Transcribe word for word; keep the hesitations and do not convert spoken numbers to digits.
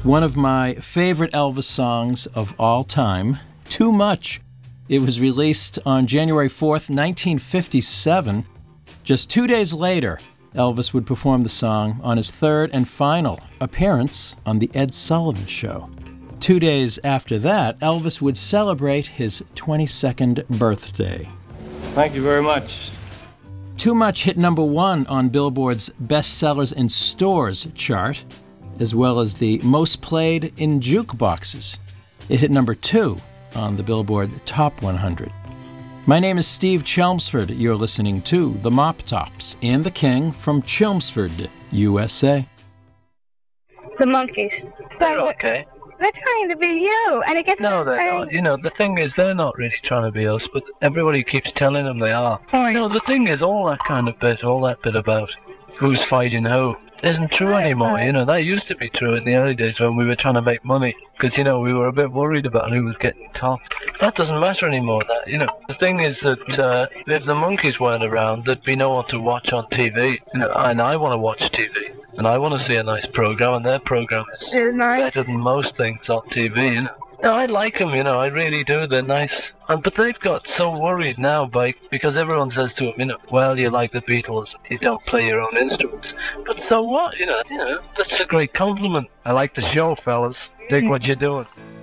One of my favorite Elvis songs of all time, Too Much. It was released on January fourth, nineteen fifty-seven. Just two days later, Elvis would perform the song on his third and final appearance on The Ed Sullivan Show. Two days after that, Elvis would celebrate his twenty-second birthday. Thank you very much. Too Much hit number one on Billboard's Best Sellers in Stores chart, as well as the Most Played in Jukeboxes. It hit number two on the Billboard Top one hundred. My name is Steve Chelmsford. You're listening to The Mop Tops and the King from Chelmsford, U S A. The Monkees. They're okay. They're trying to be you, and it gets No, they're very... not. You know, the thing is, they're not really trying to be us, but everybody keeps telling them they are. Right. No, the thing is, all that kind of bit, all that bit about who's fighting who, isn't true anymore. You know, that used to be true in the early days when we were trying to make money, because, you know, we were a bit worried about who was getting top. That doesn't matter anymore. That, you know, the thing is that uh, if the Monkees weren't around, there'd be no one to watch on T V. You know, and I want to watch T V, and I want to see a nice program, and their program is It's nice. better than most things on T V. You know, no, I like them. You know, I really do. They're nice, and but they've got so worried now by because everyone says to them, you know, well, you like the Beatles, you don't play your own instruments, but so what? You know, you know, that's a great compliment. I like the show, fellas. Dig what you're doing.